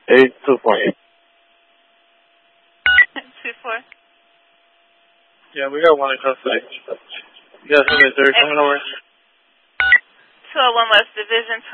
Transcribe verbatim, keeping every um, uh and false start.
eight two four. two four. Yeah, we got one across the You guys have a third coming over? two oh one West Division.